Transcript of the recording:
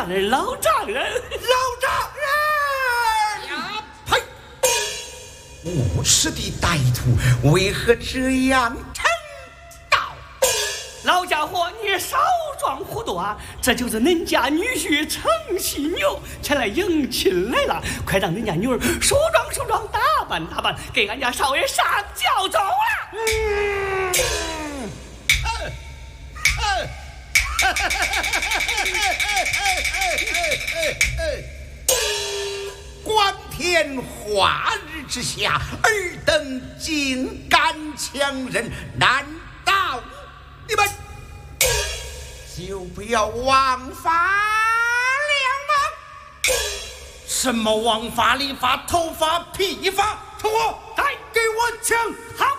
丈人，老丈人， 老丈人！ 呀， 呸！无耻的歹徒，为何这样称道？ 老家伙，你少装糊涂啊！这就是恁家女婿程犀牛前来迎亲来了，快让恁家女儿梳妆，打扮，给俺家少爷上轿走了。 光天化日之下，尔等竟敢强人，难道你们就不要枉法两吗？ 什么王法、理法、头发、屁法，给我抢！ 好。